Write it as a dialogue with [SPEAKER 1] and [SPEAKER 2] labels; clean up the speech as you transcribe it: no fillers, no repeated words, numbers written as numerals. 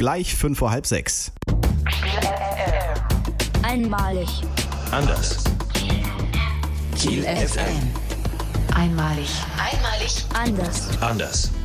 [SPEAKER 1] gleich 5 vor halb 6.
[SPEAKER 2] Einmalig.
[SPEAKER 3] Anders.
[SPEAKER 4] Kiel FM. Einmalig.
[SPEAKER 2] Anders.
[SPEAKER 3] Anders.